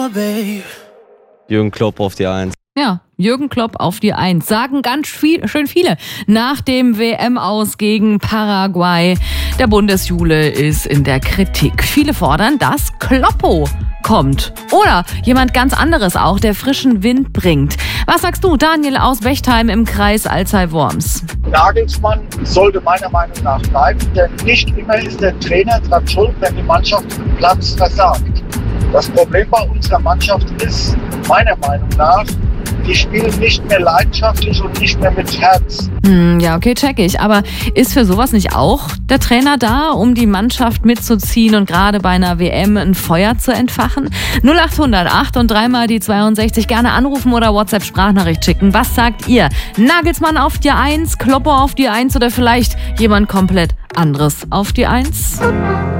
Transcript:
Jürgen Klopp auf die 1. Ja, Jürgen Klopp auf die 1. Sagen ganz schön viele nach dem WM-Aus gegen Paraguay. Der Bundesjule ist in der Kritik. Viele fordern, dass Kloppo kommt. Oder jemand ganz anderes auch, der frischen Wind bringt. Was sagst du, Daniel aus Bechtheim im Kreis Alzey-Worms? Nagelsmann sollte meiner Meinung nach bleiben, denn nicht immer ist der Trainer dran schuld, wenn die Mannschaft den Platz versagt. Das Problem bei unserer Mannschaft ist, meiner Meinung nach, die spielen nicht mehr leidenschaftlich und nicht mehr mit Herz. Ja, okay, check ich. Aber ist für sowas nicht auch der Trainer da, um die Mannschaft mitzuziehen und gerade bei einer WM ein Feuer zu entfachen? 0800 8 und 3 mal die 62. Gerne anrufen oder WhatsApp-Sprachnachricht schicken. Was sagt ihr? Nagelsmann auf die 1, Kloppo auf die 1 oder vielleicht jemand komplett anderes auf die 1?